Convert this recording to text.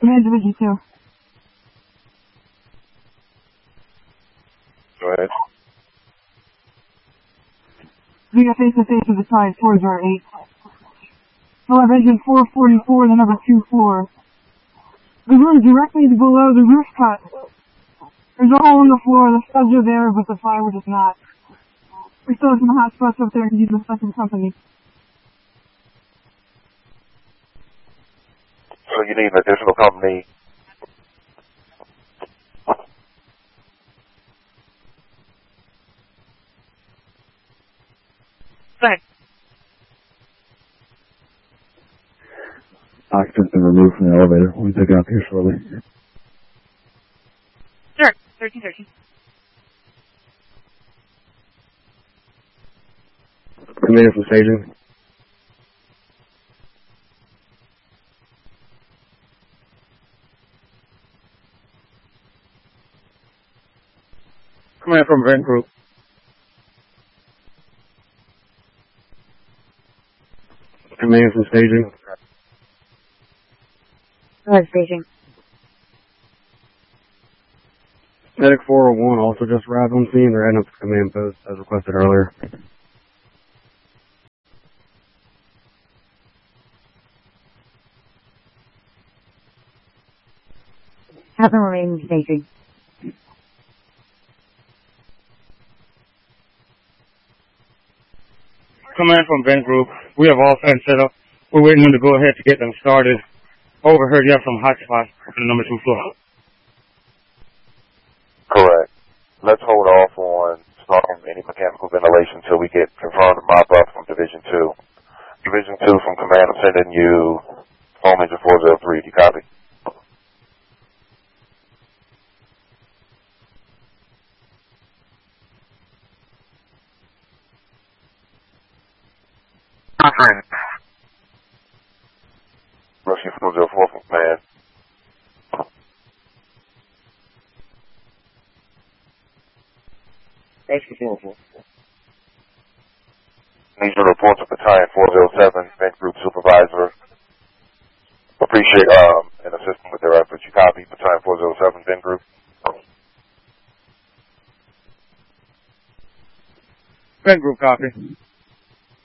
Command Division 2. Go ahead. We got face-to-face with the tide towards our 8. We'll have engine 444 and the number 24. The room directly below the roof cut. There's a hole in the floor, the studs are there, but the firewood is not. We still have some hot spots up there and use the second company. So you need an additional company. Thanks. Occupant's been removed from the elevator. We'll be picking up here shortly. Sure. 1313. Command from staging. Command from Vent Group. Command from staging. Staging. Medic 401 also just arrived on scene. They're heading up to command post as requested earlier. Have them remain staging. Command from Vent Group. We have all fans set up. We're waiting on to go ahead to get them started. Overheard you have some hot spots on the number 2 floor. Correct. Let's hold off on starting any mechanical ventilation until we get confirmed mop-up from Division 2. Division 2 from Command, I'm sending you home engine 403. Do you copy? Russian 404 from Command. Russian 404. Need your report to Battalion 407, Vent Group Supervisor. Appreciate and assist them with their efforts. You copy, Battalion 407, Vent Group. Vent Group copy.